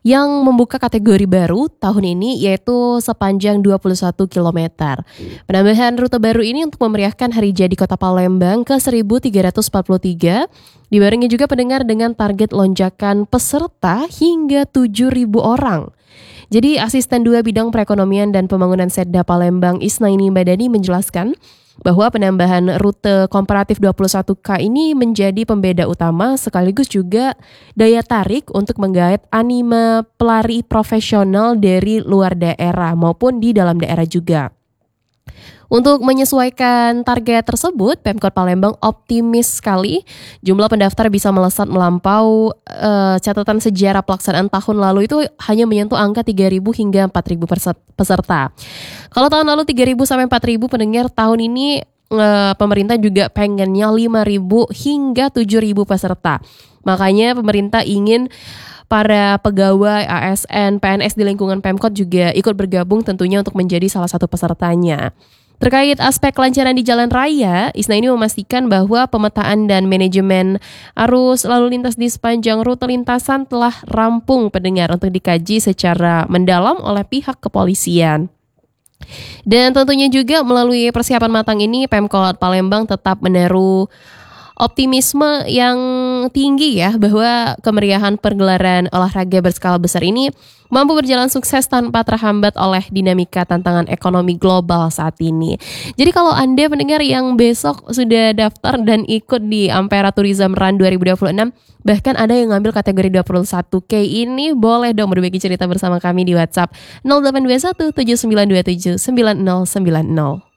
yang membuka kategori baru tahun ini yaitu sepanjang 21 kilometer. Penambahan rute baru ini untuk memeriahkan Hari Jadi Kota Palembang ke 1343, dibarengi juga pendengar dengan target lonjakan peserta hingga 7.000 orang. Jadi asisten 2 bidang perekonomian dan pembangunan Setda Palembang Isnaini Madani menjelaskan bahwa penambahan rute komparatif 21K ini menjadi pembeda utama sekaligus juga daya tarik untuk menggait anime pelari profesional dari luar daerah maupun di dalam daerah juga. Untuk menyesuaikan target tersebut, Pemkot Palembang optimis sekali jumlah pendaftar bisa melesat melampau catatan sejarah pelaksanaan tahun lalu itu hanya menyentuh angka 3.000 hingga 4.000 peserta. Kalau tahun lalu 3.000 sampai 4.000 pendengar, tahun ini pemerintah juga pengennya 5.000 hingga 7.000 peserta. Makanya pemerintah ingin para pegawai ASN, PNS di lingkungan Pemkot juga ikut bergabung tentunya untuk menjadi salah satu pesertanya. Terkait aspek kelancaran di jalan raya, Isnaini memastikan bahwa pemetaan dan manajemen arus lalu lintas di sepanjang rute lintasan telah rampung pendengar untuk dikaji secara mendalam oleh pihak kepolisian. Dan tentunya juga melalui persiapan matang ini, Pemkot Palembang tetap menaruh optimisme yang tinggi ya bahwa kemeriahan pergelaran olahraga berskala besar ini mampu berjalan sukses tanpa terhambat oleh dinamika tantangan ekonomi global saat ini. Jadi kalau Anda pendengar yang besok sudah daftar dan ikut di Ampera Tourism Run 2026, bahkan ada yang ngambil kategori 21K ini, boleh dong berbagi cerita bersama kami di WhatsApp 0821 7927 9090.